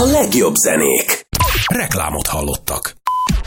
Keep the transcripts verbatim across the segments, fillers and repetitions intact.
A legjobb zenék. Reklámot hallottak.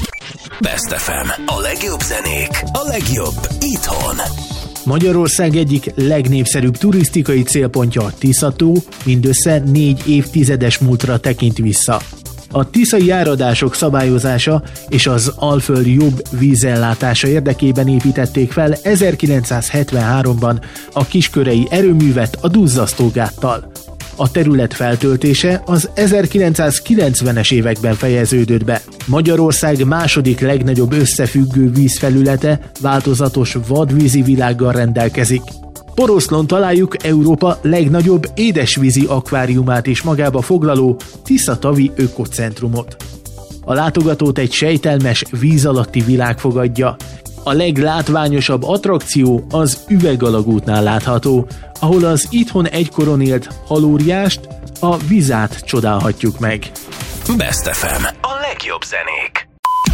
Best ef em. A legjobb zenék. A legjobb itthon. Magyarország egyik legnépszerűbb turisztikai célpontja a Tisza-tó mindössze négy évtizedes múltra tekint vissza. A tiszai áradások szabályozása és az Alföld jobb vízellátása érdekében építették fel ezerkilencszázhetvenháromban a kiskörei erőművet a duzzasztógáttal. A terület feltöltése az ezerkilencszázkilencvenes években fejeződött be. Magyarország második legnagyobb összefüggő vízfelülete változatos vadvízi világgal rendelkezik. Poroszlón találjuk Európa legnagyobb édesvízi akváriumát is magába foglaló Tisza-tavi ökocentrumot. A látogatót egy sejtelmes víz alatti világ fogadja. A leglátványosabb attrakció az Üvegalagútnál látható, ahol az itthon egykoron élt halóriást, a vizát csodálhatjuk meg. Best ef em. A legjobb zenék.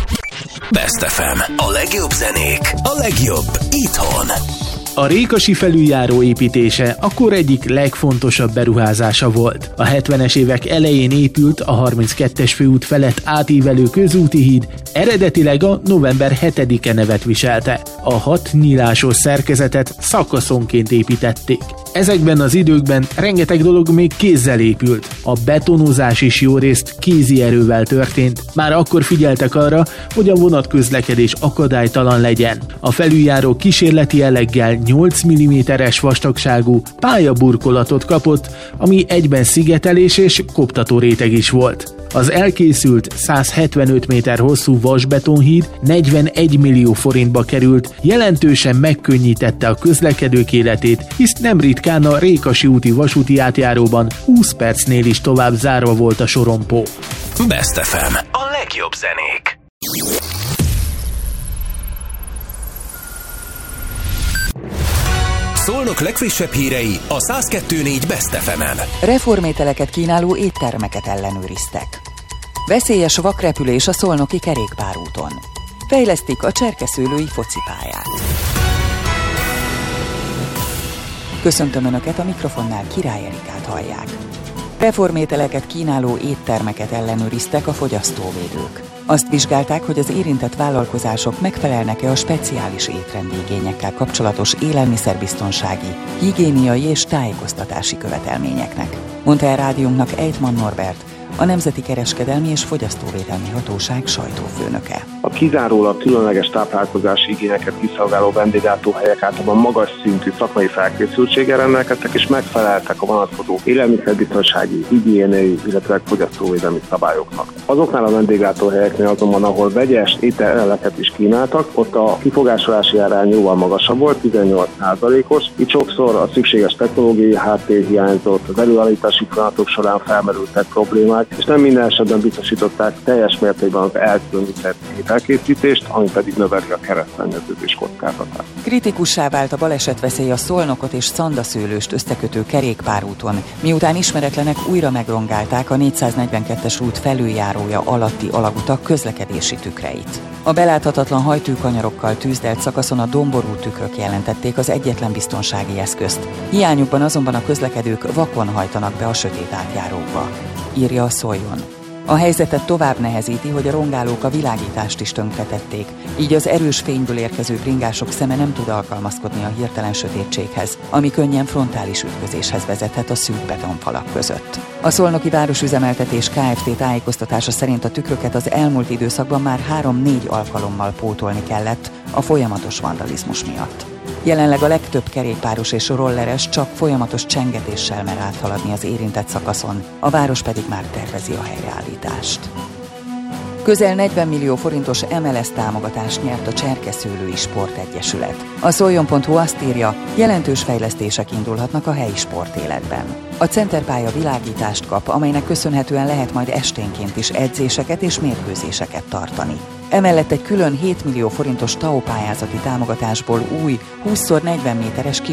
Best ef em. A legjobb zenék. A legjobb itthon. A Rékasi felüljáró építése a kor egyik legfontosabb beruházása volt. A hetvenes évek elején épült a harminckettes főút felett átívelő közúti híd, eredetileg a november hetedike nevet viselte. A hat nyílásos szerkezetet szakaszonként építették. Ezekben az időkben rengeteg dolog még kézzel épült. A betonozás is jó részt kézi erővel történt. Már akkor figyeltek arra, hogy a vonatközlekedés akadálytalan legyen. A felüljáró kísérleti jelleggel nyolc milliméteres vastagságú pályaburkolatot kapott, ami egyben szigetelés és koptató réteg is volt. Az elkészült százhetvenöt méter hosszú vasbetonhíd negyvenegy millió forintba került, jelentősen megkönnyítette a közlekedők életét, hisz nem ritkán a Rékasi úti vasúti átjáróban húsz percnél is tovább zárva volt a sorompó. Best ef em. A legjobb zenék. Szolnok legfrissebb hírei a száz kettő négy Best ef emen. Reformételeket kínáló éttermeket ellenőriztek. Veszélyes vakrepülés a szolnoki kerékpárúton. Fejlesztik a cserkeszőlői focipályát. Köszöntöm Önöket, a mikrofonnál Király Erikát hallják. Reformételeket kínáló éttermeket ellenőriztek a fogyasztóvédők. Azt vizsgálták, hogy az érintett vállalkozások megfelelnek-e a speciális étrendigényekkel kapcsolatos élelmiszerbiztonsági, higiéniai és tájékoztatási követelményeknek, mondta el rádiónknak Ejtman Norbert, a Nemzeti Kereskedelmi és Fogyasztóvédelmi Hatóság sajtófőnöke. A kizárólag különleges táplálkozási igényeket kiszolgáló vendéglátóhelyek általában magas szintű szakmai felkészültséggel rendelkeztek és megfeleltek a vonatkozó élelmiszerbiztonsági, higiéniai, illetve fogyasztóvédelmi szabályoknak. Azoknál a vendéglátóhelyeknél azonban, ahol vegyes ételeket is kínáltak, ott a kifogásolási arány jóval magasabb volt, tizennyolc százalékos. Itt sokszor a szükséges technológiai háttér hiányzott, az előállítási folyamatok során felmerültek problémák, és nem minden esetben biztosították teljes mértékben az elkülönített ételkészítést, ami pedig növeli a keresztszennyeződés kockázatát. Kritikussá vált a balesetveszély a Szolnokot és Szandaszőlőst összekötő kerékpárúton, miután ismeretlenek újra megrongálták a négyszáznegyvenkettes út felüljárója alatti alagutak közlekedési tükreit. A beláthatatlan hajtőkanyarokkal tűzdelt szakaszon a domború tükrök jelentették az egyetlen biztonsági eszközt. Hiányukban azonban a közlekedők vakon hajtanak be a sötét átjárókba, írja a Szoljon. A helyzetet tovább nehezíti, hogy a rongálók a világítást is tönkretették, így az erős fényből érkező bringások szeme nem tud alkalmazkodni a hirtelen sötétséghez, ami könnyen frontális ütközéshez vezethet a szűk betonfalak között. A Szolnoki Városüzemeltetés Kft. Tájékoztatása szerint a tükröket az elmúlt időszakban már három-négy alkalommal pótolni kellett a folyamatos vandalizmus miatt. Jelenleg a legtöbb kerékpáros és rolleres csak folyamatos csengetéssel mer áthaladni az érintett szakaszon, a város pedig már tervezi a helyreállítást. Közel negyven millió forintos em el es támogatást nyert a Cserkeszőlői Sportegyesület. A szoljon pont hu azt írja, jelentős fejlesztések indulhatnak a helyi sportéletben. A centerpálya világítást kap, amelynek köszönhetően lehet majd esténként is edzéseket és mérkőzéseket tartani. Emellett egy külön hét millió forintos té á o pályázati támogatásból új húsz szor negyven méteres